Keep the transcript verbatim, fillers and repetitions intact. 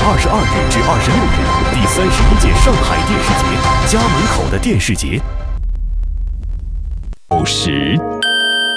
二十二日至二十六日，第三十一届上海电视节家门口的电视节。有时